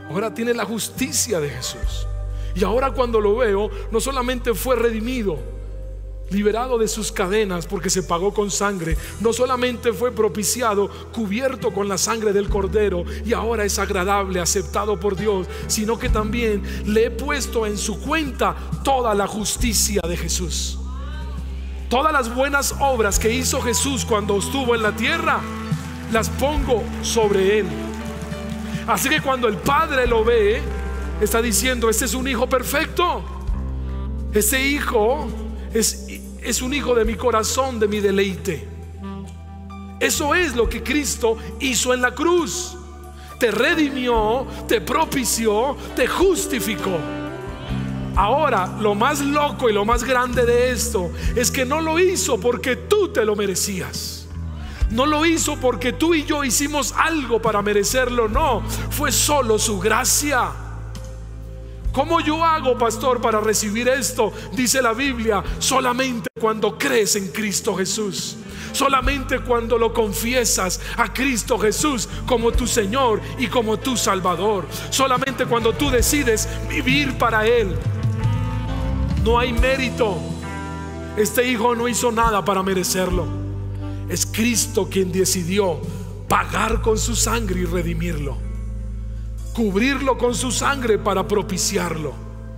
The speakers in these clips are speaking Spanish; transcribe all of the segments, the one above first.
ahora tiene la justicia de Jesús. Y ahora cuando lo veo, no solamente fue redimido, liberado de sus cadenas porque se pagó con sangre, no solamente fue propiciado, cubierto con la sangre del Cordero, y ahora es agradable, aceptado por Dios, sino que también le he puesto en su cuenta toda la justicia de Jesús. Todas las buenas obras que hizo Jesús cuando estuvo en la tierra, las pongo sobre él. Así que cuando el Padre lo ve, está diciendo: este es un hijo perfecto. Este hijo es un hijo de mi corazón, de mi deleite. Eso es lo que Cristo hizo en la cruz. Te redimió, te propició, te justificó. Ahora, lo más loco y lo más grande de esto es que no lo hizo porque tú te lo merecías. No lo hizo porque tú y yo hicimos algo para merecerlo. No, fue solo su gracia. ¿Cómo yo hago, pastor, para recibir esto? Dice la Biblia: solamente cuando crees en Cristo Jesús. Solamente cuando lo confiesas a Cristo Jesús como tu Señor y como tu Salvador. Solamente cuando tú decides vivir para Él. No hay mérito. Este hijo no hizo nada para merecerlo. Es Cristo quien decidió pagar con su sangre y redimirlo, cubrirlo con su sangre para propiciarlo,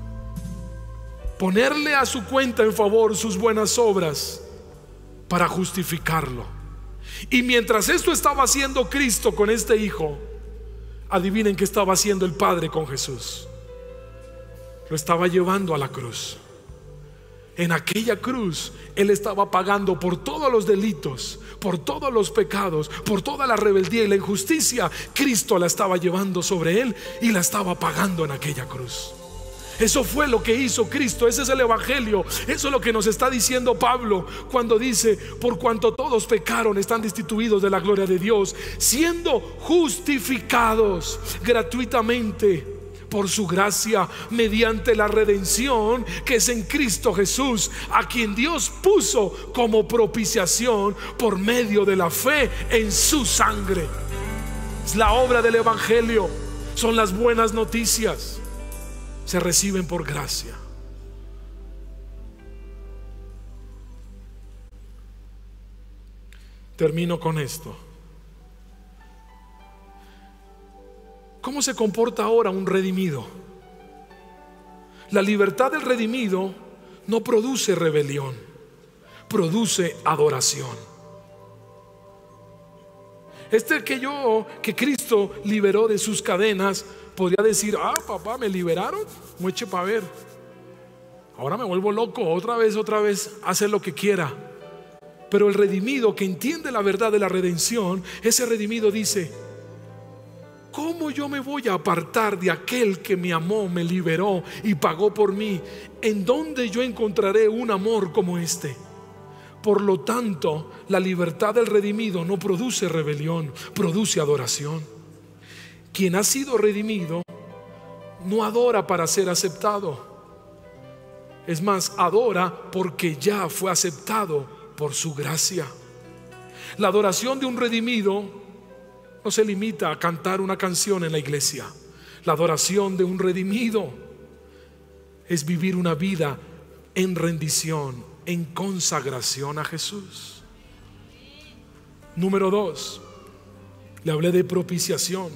ponerle a su cuenta en favor sus buenas obras para justificarlo. Y mientras esto estaba haciendo Cristo con este hijo, adivinen qué estaba haciendo el Padre con Jesús. Lo estaba llevando a la cruz. En aquella cruz Él estaba pagando por todos los delitos, por todos los pecados, por toda la rebeldía y la injusticia. Cristo la estaba llevando sobre Él y la estaba pagando en aquella cruz. Eso fue lo que hizo Cristo. Ese es el evangelio. Eso es lo que nos está diciendo Pablo cuando dice: por cuanto todos pecaron, están destituidos de la gloria de Dios, siendo justificados gratuitamente por su gracia, mediante la redención que es en Cristo Jesús, a quien Dios puso como propiciación por medio de la fe en su sangre. Es la obra del evangelio. Son las buenas noticias. Se reciben por gracia. Termino con esto. ¿Cómo se comporta ahora un redimido? La libertad del redimido no produce rebelión, produce adoración. Que Cristo liberó de sus cadenas, podría decir: ah, papá, me liberaron, me eche para ver. Ahora me vuelvo loco, otra vez, hacer lo que quiera. Pero el redimido que entiende la verdad de la redención, ese redimido dice: ¿cómo yo me voy a apartar de aquel que me amó, me liberó y pagó por mí? ¿En dónde yo encontraré un amor como este? Por lo tanto, la libertad del redimido no produce rebelión, produce adoración. Quien ha sido redimido no adora para ser aceptado. Es más, adora porque ya fue aceptado por su gracia. La adoración de un redimido no se limita a cantar una canción en la iglesia. La adoración de un redimido es vivir una vida en rendición, en consagración a Jesús. Número 2, le hablé de propiciación.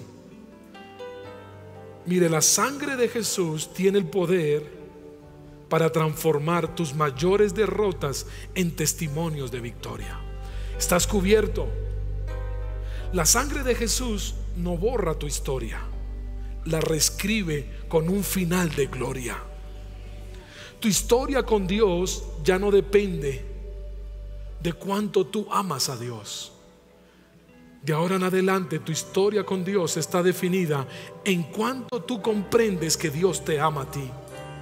Mire, la sangre de Jesús tiene el poder para transformar tus mayores derrotas en testimonios de victoria. Estás cubierto. La sangre de Jesús no borra tu historia, la reescribe con un final de gloria. Tu historia con Dios ya no depende de cuánto tú amas a Dios. De ahora en adelante tu historia con Dios está definida en cuánto tú comprendes que Dios te ama a ti.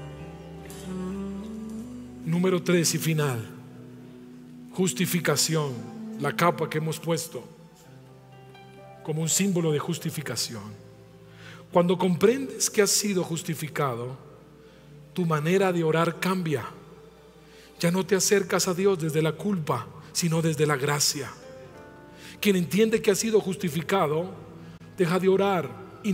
Número 3 y final: justificación. La capa que hemos puesto como un símbolo de justificación. Cuando comprendes que has sido justificado, tu manera de orar cambia. Ya no te acercas a Dios desde la culpa, sino desde la gracia. Quien entiende que ha sido justificado deja de orar